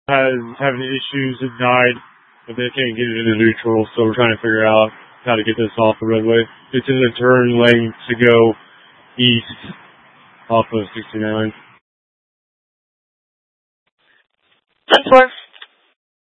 has having issues at night, but they can't get it into neutral, so we're trying to figure out how to get this off the roadway. It's in the turn lane to go east off of 69. 10-4.